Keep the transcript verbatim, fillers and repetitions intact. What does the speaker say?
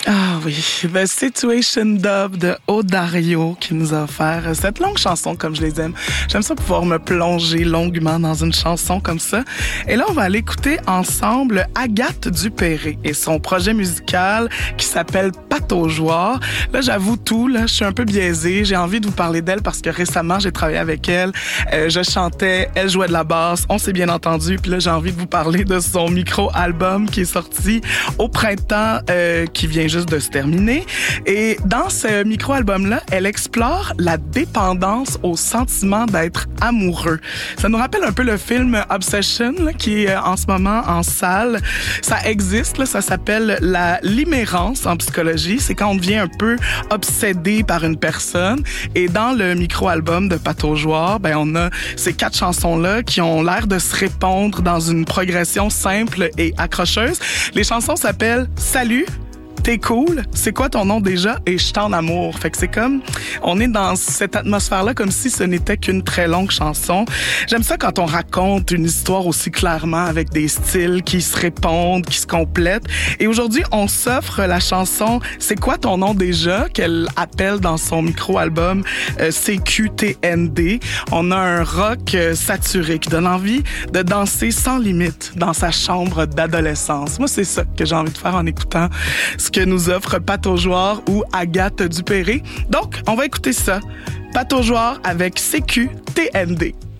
Ah oui, The Situation Dub de Odario qui nous a offert cette longue chanson comme je les aime. J'aime ça pouvoir me plonger longuement dans une chanson comme ça. Et là, on va aller écouter ensemble Agathe Dupéré et son projet musical qui s'appelle Pataugeoire. Là, j'avoue tout, là, je suis un peu biaisée. J'ai envie de vous parler d'elle parce que récemment, j'ai travaillé avec elle. Euh, je chantais, elle jouait de la basse, on s'est bien entendu. Puis là, j'ai envie de vous parler de son micro-album qui est sorti au printemps, euh, qui vient juste de se terminer. Et dans ce micro-album-là, elle explore la dépendance au sentiment d'être amoureux. Ça nous rappelle un peu le film Obsession, là, qui est en ce moment en salle. Ça existe, là, ça s'appelle la limérance en psychologie. C'est quand on devient un peu obsédé par une personne. Et dans le micro-album de Pataugeoire, ben, on a ces quatre chansons-là qui ont l'air de se répondre dans une progression simple et accrocheuse. Les chansons s'appellent « Salut », t'es cool, c'est quoi ton nom déjà? Et je t'en amour. Fait que c'est comme, on est dans cette atmosphère-là comme si ce n'était qu'une très longue chanson. J'aime ça quand on raconte une histoire aussi clairement avec des styles qui se répondent, qui se complètent. Et aujourd'hui, on s'offre la chanson C'est quoi ton nom déjà? Qu'elle appelle dans son micro-album euh, C Q T N D. On a un rock euh, saturé qui donne envie de danser sans limite dans sa chambre d'adolescence. Moi, c'est ça que j'ai envie de faire en écoutant ce que nous offre Pataugeoire ou Agathe Dupéré. Donc, on va écouter ça. Pataugeoire avec C Q T N D.